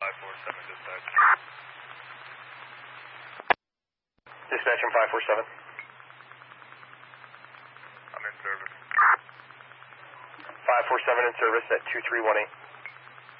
547 dispatch. Dispatch from 547. I'm in service. 547 in service at 2318.